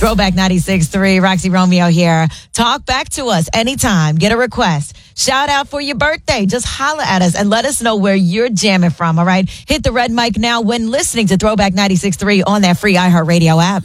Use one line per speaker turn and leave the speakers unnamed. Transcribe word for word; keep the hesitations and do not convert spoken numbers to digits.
Throwback ninety-six point three, Roxy Romeo here. Talk back to us anytime. Get a request. Shout out for your birthday. Just holler at us and let us know where you're jamming from, all right? Hit the red mic now when listening to Throwback ninety-six point three on that free iHeartRadio app.